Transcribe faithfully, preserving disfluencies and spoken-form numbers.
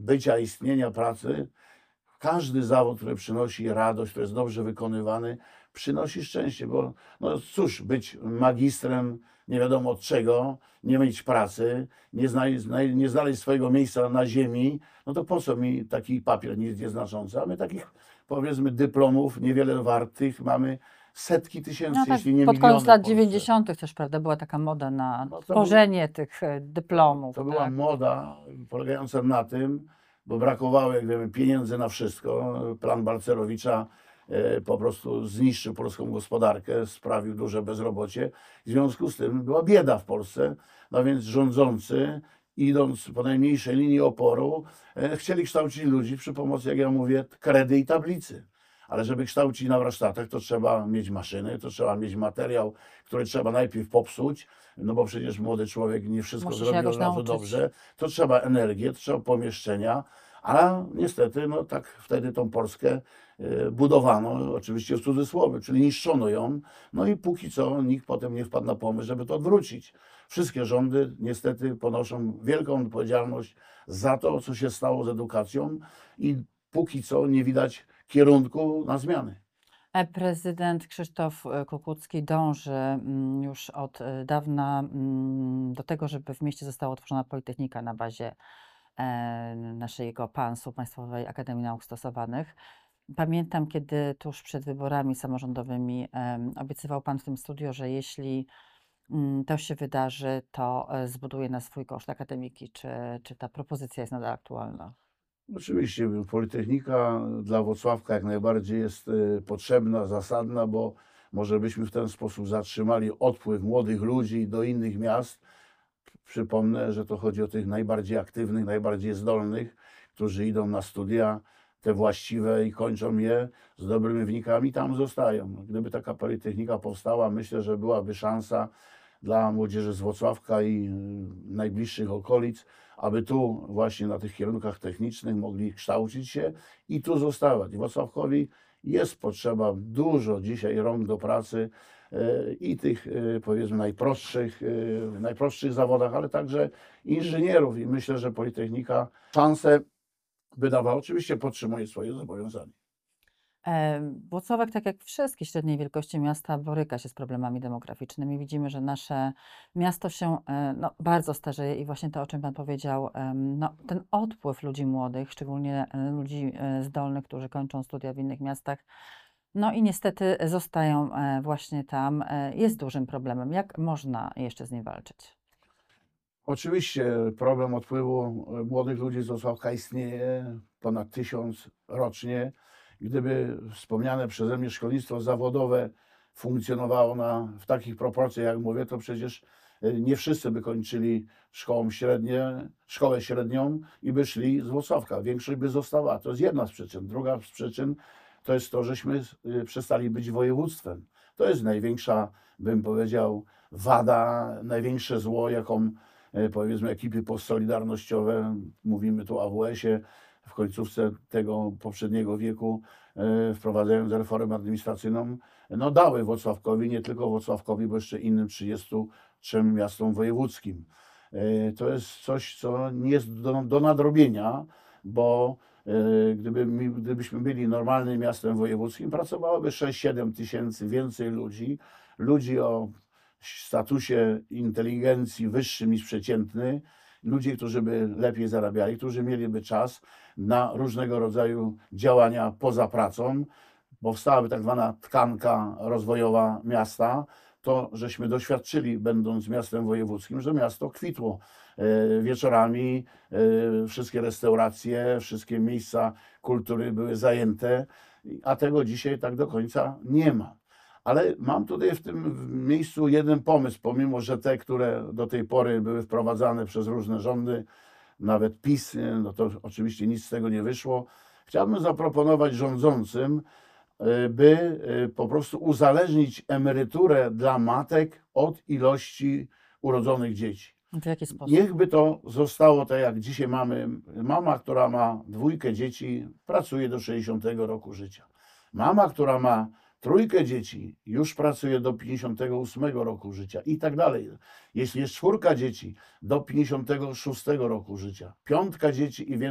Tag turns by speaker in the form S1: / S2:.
S1: bycia, istnienia pracy, każdy zawód, który przynosi radość, który jest dobrze wykonywany, przynosi szczęście, bo no cóż, być magistrem nie wiadomo od czego, nie mieć pracy, nie znaleźć, nie znaleźć swojego miejsca na ziemi, no to po co mi taki papier nic nieznaczący? A my takich, powiedzmy, dyplomów niewiele wartych mamy setki tysięcy,
S2: No tak,
S1: jeśli nie
S2: pod
S1: miliony
S2: koniec
S1: w
S2: lat
S1: Polsce.
S2: dziewięćdziesiątych też, prawda, była taka moda na
S1: No to
S2: tworzenie tych e, dyplomów.
S1: To była
S2: tak.
S1: moda polegająca na tym, bo brakowało, jak wiemy, pieniędzy na wszystko. Plan Balcerowicza e, po prostu zniszczył polską gospodarkę, sprawił duże bezrobocie. W związku z tym była bieda w Polsce. No więc rządzący, idąc po najmniejszej linii oporu, e, chcieli kształcić ludzi przy pomocy, jak ja mówię, kredy i tablicy. Ale żeby kształcić na warsztatach, to trzeba mieć maszyny, to trzeba mieć materiał, który trzeba najpierw popsuć, no bo przecież młody człowiek nie wszystko
S2: Musi się
S1: zrobi
S2: jakoś
S1: od razu
S2: nauczyć.
S1: dobrze. To trzeba energię, to trzeba pomieszczenia, a niestety no tak wtedy tą Polskę e, budowano, oczywiście w cudzysłowie, czyli niszczono ją, no i póki co nikt potem nie wpadł na pomysł, żeby to odwrócić. Wszystkie rządy niestety ponoszą wielką odpowiedzialność za to, co się stało z edukacją i póki co nie widać kierunku na zmiany.
S2: E, Prezydent Krzysztof e, Kukucki dąży mm, już od e, dawna mm, do tego, żeby w mieście została utworzona Politechnika na bazie e, naszego PANS-u, Państwowej Akademii Nauk Stosowanych. Pamiętam, kiedy tuż przed wyborami samorządowymi em, obiecywał Pan w tym studio, że jeśli mm, to się wydarzy, to e, zbuduje na swój koszt akademiki. Czy, czy ta propozycja jest nadal aktualna?
S1: Oczywiście Politechnika dla Włocławka jak najbardziej jest e, potrzebna, zasadna, bo może byśmy w ten sposób zatrzymali odpływ młodych ludzi do innych miast. Przypomnę, że to chodzi o tych najbardziej aktywnych, najbardziej zdolnych, którzy idą na studia, te właściwe i kończą je z dobrymi wynikami, tam zostają. Gdyby taka Politechnika powstała, myślę, że byłaby szansa dla młodzieży z Włocławka i y, najbliższych okolic, aby tu właśnie na tych kierunkach technicznych mogli kształcić się i tu zostawać. Włocławkowi jest potrzeba dużo dzisiaj rąk do pracy e, i tych e, powiedzmy najprostszych, e, w najprostszych zawodach, ale także inżynierów i myślę, że Politechnika szansę by dawała. Oczywiście podtrzymuje swoje zobowiązania.
S2: E, Włocławek, tak jak wszystkie średniej wielkości miasta, boryka się z problemami demograficznymi. Widzimy, że nasze miasto się e, no, bardzo starzeje i właśnie to, o czym Pan powiedział, em, no, ten odpływ ludzi młodych, szczególnie e, ludzi e, zdolnych, którzy kończą studia w innych miastach, no i niestety zostają e, właśnie tam, e, jest dużym problemem. Jak można jeszcze z nim walczyć?
S1: Oczywiście problem odpływu e, młodych ludzi z Włocławka istnieje, ponad tysiąc rocznie. Gdyby wspomniane przeze mnie szkolnictwo zawodowe funkcjonowało na, w takich proporcjach, jak mówię, to przecież e, nie wszyscy by kończyli szkołą średnie, szkołę średnią i by szli z Włocławka. Większość by została. To jest jedna z przyczyn. Druga z przyczyn to jest to, żeśmy e, przestali być województwem. To jest największa, bym powiedział, wada, największe zło, jaką e, powiedzmy ekipy postsolidarnościowe, mówimy tu o A W S-ie, w końcówce tego poprzedniego wieku, e, wprowadzając reformę administracyjną, no dały Włocławkowi, nie tylko Włocławkowi, bo jeszcze innym trzydziestu trzem miastom wojewódzkim. E, To jest coś, co nie jest do, do nadrobienia, bo e, gdyby, mi- gdybyśmy byli normalnym miastem wojewódzkim, pracowałoby sześć siedem tysięcy więcej ludzi, ludzi o statusie inteligencji wyższym niż przeciętny, ludzie, którzy by lepiej zarabiali, którzy mieliby czas na różnego rodzaju działania poza pracą. Powstałaby tak zwana tkanka rozwojowa miasta. To żeśmy doświadczyli, będąc miastem wojewódzkim, że miasto kwitło e, wieczorami, e, wszystkie restauracje, wszystkie miejsca kultury były zajęte, a tego dzisiaj tak do końca nie ma. Ale mam tutaj w tym miejscu jeden pomysł, pomimo że te, które do tej pory były wprowadzane przez różne rządy, nawet PiS, nie, no to oczywiście nic z tego nie wyszło. Chciałbym zaproponować rządzącym, y, by y, po prostu uzależnić emeryturę dla matek od ilości urodzonych dzieci.
S2: W jaki sposób?
S1: Niechby to zostało tak, jak dzisiaj mamy. Mama, która ma dwójkę dzieci, pracuje do sześćdziesiątego roku życia. Mama, która ma trójkę dzieci, już pracuje do pięćdziesiątego ósmego roku życia i tak dalej. Jeśli jest czwórka dzieci, do pięćdziesiątego szóstego roku życia. Piątka dzieci i więcej.